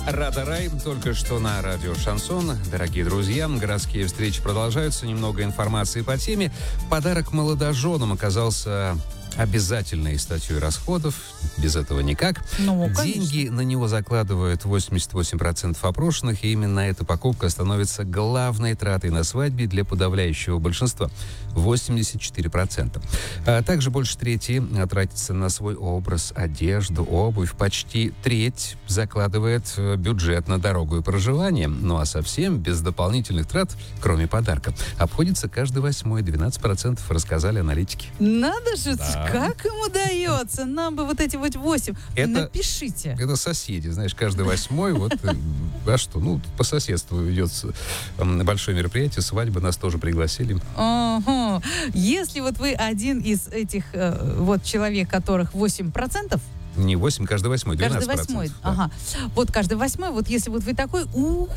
Рада Рай, только что на радио «Шансон». Дорогие друзья, городские встречи продолжаются. Немного информации по теме. Подарок молодоженам оказался обязательной статьей расходов. Без этого никак. Деньги на него закладывают 88% опрошенных, и именно эта покупка становится главной тратой на свадьбе для подавляющего большинства. 84%. А также больше трети тратится на свой образ, одежду, обувь. Почти треть закладывает бюджет на дорогу и проживание. Ну а совсем без дополнительных трат, кроме подарка, обходится каждый восьмой. 12% рассказали аналитики. Надо же, как им удается? Нам бы вот эти вот 8. Напишите. Это соседи, знаешь, каждый восьмой. Вот, а что? Ну, по соседству ведется большое мероприятие, свадьба, нас тоже пригласили. Ага. Если вот вы один из этих вот человек, которых 8%, не 8, каждый восьмой, 12%. Каждый восьмой, да. Ага. Вот каждый восьмой, вот если вот вы такой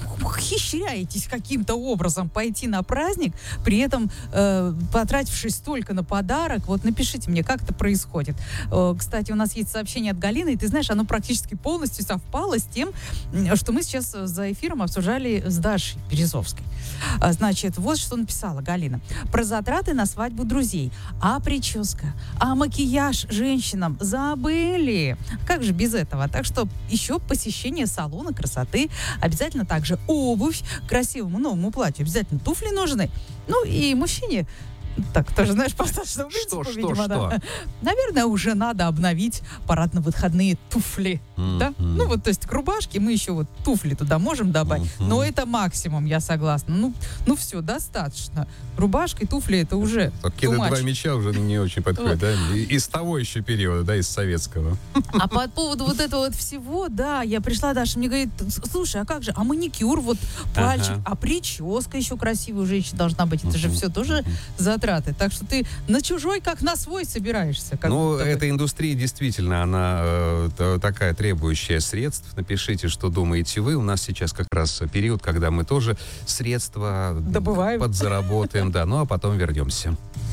ухищряетесь каким-то образом пойти на праздник, при этом потратившись столько на подарок, вот напишите мне, как это происходит. Кстати, у нас есть сообщение от Галины, и ты знаешь, оно практически полностью совпало с тем, что мы сейчас за эфиром обсуждали с Дашей Березовской. Значит, вот что написала Галина. Про затраты на свадьбу друзей. А прическа, а макияж женщинам забыли. Как же без этого? Так что еще посещение салона красоты. Обязательно также обувь к красивому новому платью. Обязательно туфли нужны. Ну и мужчине... Так, тоже, знаешь, по достаточному принципу, видимо, да. Наверное, уже надо обновить парадно-выходные туфли, да? Ну, вот, то есть к рубашке мы еще вот туфли туда можем добавить, но это максимум, я согласна. Ну все, достаточно. Рубашка и туфли это уже Такие два мяча уже не очень подходят, да? Из того еще периода, да, из советского. А по поводу вот этого вот всего, да, я пришла, Даша мне говорит, слушай, а как же, а маникюр, вот пальчик, а прическа еще красивая у женщины должна быть, это же все тоже затраты. Так что ты на чужой, как на свой собираешься. Ну, эта индустрия действительно, она такая требующая средств. Напишите, что думаете вы. У нас сейчас как раз период, когда мы тоже средства добываем, подзаработаем, да, ну а потом вернемся.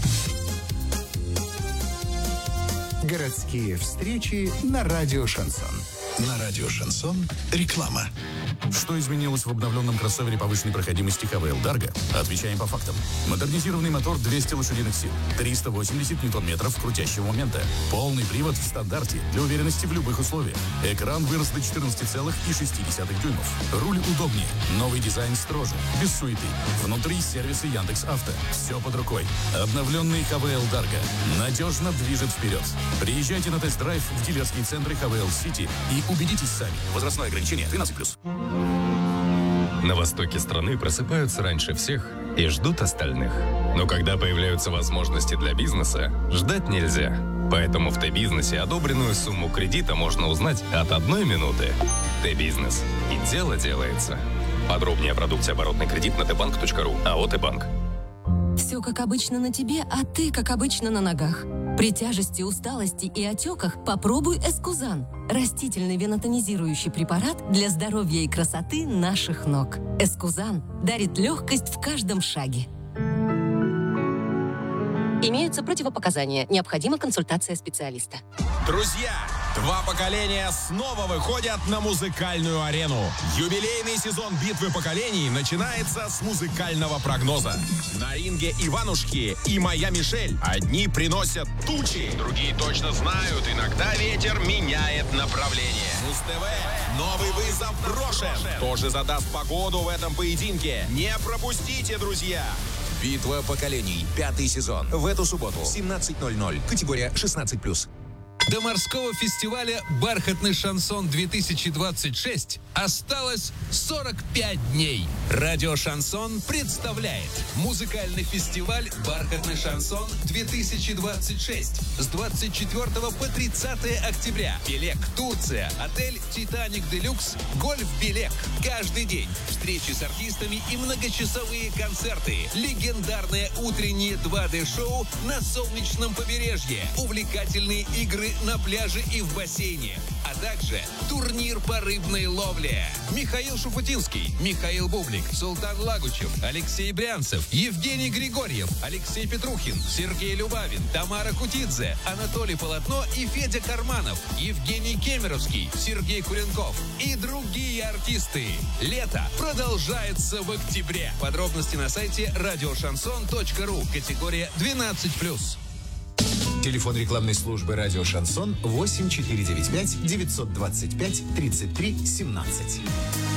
Городские встречи на радио «Шансон». На радио «Шансон» реклама. Что изменилось в обновленном кроссовере повышенной проходимости ХВЛ Дарго? Отвечаем по фактам. Модернизированный мотор 200 лошадиных сил, 380 ньютон-метров крутящего момента, полный привод в стандарте для уверенности в любых условиях. Экран вырос до 14,6 дюймов. Руль удобнее, новый дизайн строже, без суеты. Внутри сервисы Яндекс.Авто. Все под рукой. Обновленный ХВЛ Дарго надежно движет вперед. Приезжайте на тест-драйв в дилерские центры ХВЛ Сити и убедитесь сами. Возрастное ограничение 13+. На востоке страны просыпаются раньше всех и ждут остальных. Но когда появляются возможности для бизнеса, ждать нельзя. Поэтому в Т-бизнесе одобренную сумму кредита можно узнать от 1 минуты. Т-бизнес. И дело делается. Подробнее о продукте оборотный кредит на tbank.ru. АО «Т-банк». Все как обычно на тебе, а ты как обычно на ногах. При тяжести, усталости и отеках попробуй Эскузан. Растительный венотонизирующий препарат для здоровья и красоты наших ног. Эскузан дарит легкость в каждом шаге. Имеются противопоказания. Необходима консультация специалиста. Друзья, 2 поколения снова выходят на музыкальную арену. Юбилейный сезон битвы поколений начинается с музыкального прогноза. На ринге Иванушки и моя Мишель. Одни приносят тучи, другие точно знают, иногда ветер меняет направление. Муз-ТВ, новый вызов брошен. Кто же задаст погоду в этом поединке? Не пропустите, друзья! Битва поколений. 5-й сезон. В эту субботу. 17:00. Категория 16+. До морского фестиваля «Бархатный шансон-2026» осталось 45 дней. Радио «Шансон» представляет музыкальный фестиваль «Бархатный шансон-2026» с 24 по 30 октября. Белек, Турция, отель «Титаник Делюкс», гольф «Белек». Каждый день встречи с артистами и многочасовые концерты. Легендарное утреннее 2D-шоу на солнечном побережье. Увлекательные игры на пляже и в бассейне. А также турнир по рыбной ловле. Михаил Шуфутинский, Михаил Бублик, Султан Лагучев, Алексей Брянцев, Евгений Григорьев, Алексей Петрухин, Сергей Любавин, Тамара Кутидзе, Анатолий Полотно и Федя Карманов, Евгений Кемеровский, Сергей Куренков и другие артисты. Лето продолжается в октябре. Подробности на сайте радиошансон.ру. Категория 12+. Телефон рекламной службы «Радио Шансон» 8495 925 33 17.